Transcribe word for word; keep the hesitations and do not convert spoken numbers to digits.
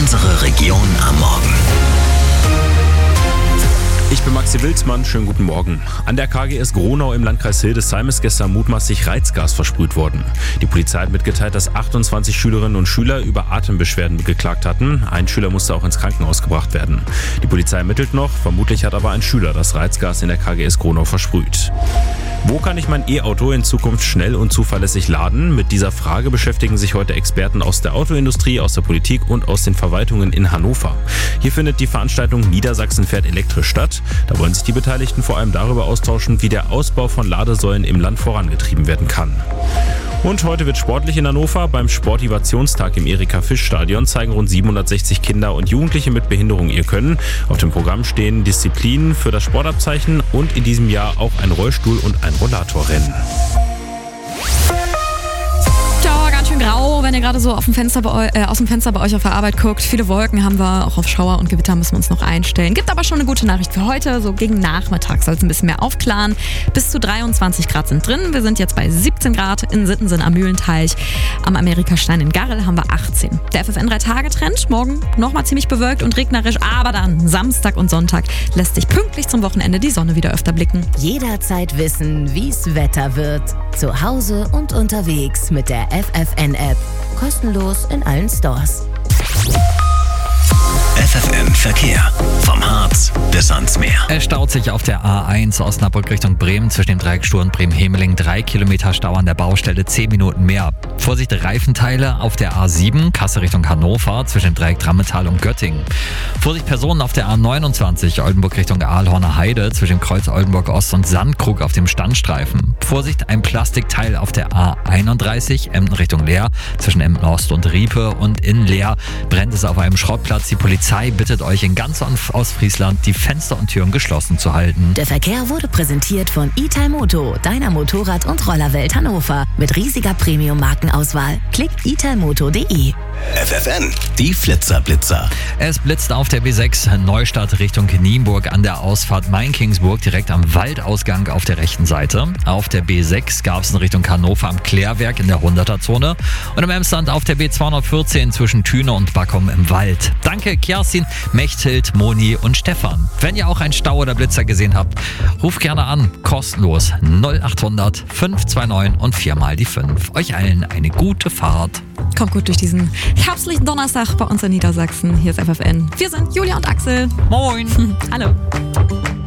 Unsere Region am Morgen. Ich bin Maxi Wilsmann, schönen guten Morgen. An der K G S Gronau im Landkreis Hildesheim ist gestern mutmaßlich Reizgas versprüht worden. Die Polizei hat mitgeteilt, dass achtundzwanzig Schülerinnen und Schüler über Atembeschwerden geklagt hatten. Ein Schüler musste auch ins Krankenhaus gebracht werden. Die Polizei ermittelt noch, vermutlich hat aber ein Schüler das Reizgas in der K G S Gronau versprüht. Wo kann ich mein E-Auto in Zukunft schnell und zuverlässig laden? Mit dieser Frage beschäftigen sich heute Experten aus der Autoindustrie, aus der Politik und aus den Verwaltungen in Hannover. Hier findet die Veranstaltung Niedersachsen fährt elektrisch statt. Da wollen sich die Beteiligten vor allem darüber austauschen, wie der Ausbau von Ladesäulen im Land vorangetrieben werden kann. Und heute wird sportlich in Hannover. Beim Sportivationstag im Erika-Fisch-Stadion zeigen rund siebenhundertsechzig Kinder und Jugendliche mit Behinderung ihr Können. Auf dem Programm stehen Disziplinen für das Sportabzeichen und in diesem Jahr auch ein Rollstuhl- und ein Rollatorrennen. Schön grau, wenn ihr gerade so auf dem Fenster bei eu- äh, aus dem Fenster bei euch auf der Arbeit guckt. Viele Wolken haben wir, auch auf Schauer und Gewitter müssen wir uns noch einstellen. Gibt aber schon eine gute Nachricht für heute. So gegen Nachmittag soll es ein bisschen mehr aufklaren. Bis zu dreiundzwanzig Grad sind drin. Wir sind jetzt bei siebzehn Grad in Sittensen am Mühlenteich. Am Amerikastein in Garrel haben wir achtzehn. Der F F N drei Tage Trend. Morgen nochmal ziemlich bewölkt und regnerisch. Aber dann Samstag und Sonntag lässt sich pünktlich zum Wochenende die Sonne wieder öfter blicken. Jederzeit wissen, wie's Wetter wird. Zu Hause und unterwegs mit der F F N-App. Kostenlos in allen Stores. F F N Verkehr. Vom Harz bis ans Meer. Es staut sich auf der A eins Osnabrück Richtung Bremen zwischen dem Dreieck Stur und Bremen-Hemeling. Drei Kilometer Stau an der Baustelle, zehn Minuten mehr. Vorsicht, Reifenteile auf der A sieben, Kassel Richtung Hannover zwischen dem Dreieck Drammetal und Göttingen. Vorsicht, Personen auf der A neunundzwanzig, Oldenburg Richtung Aalhorner Heide zwischen dem Kreuz Oldenburg Ost und Sandkrug auf dem Standstreifen. Vorsicht, ein Plastikteil auf der A einunddreißig, Emden Richtung Leer zwischen Emden Ost und Riepe, und in Leer brennt es auf einem Schrottplatz. Die Polizei bittet euch in ganz Ostfriesland, die Fenster und Türen geschlossen zu halten. Der Verkehr wurde präsentiert von Italmoto, deiner Motorrad- und Rollerwelt Hannover. Mit riesiger Premium-Markenauswahl. Klickt italmoto punkt de. F F N, die Flitzerblitzer. Es blitzt auf der B sechs Neustadt Richtung Nienburg an der Ausfahrt Main-Kingsburg direkt am Waldausgang auf der rechten Seite. Auf der B sechs gab es in Richtung Hannover am Klärwerk in der hunderter-Zone und im Emsland auf der B zweihundertvierzehn zwischen Thüne und Backum im Wald. Danke Kerstin, Mechthild, Moni und Stefan. Wenn ihr auch einen Stau oder Blitzer gesehen habt, ruft gerne an, kostenlos null achthundert fünf zwei neun und viermal die fünf. Euch allen eine gute Fahrt. Kommt gut durch diesen herbstlichen Donnerstag bei uns in Niedersachsen. Hier ist F F N. Wir sind Julia und Axel. Moin. Hallo.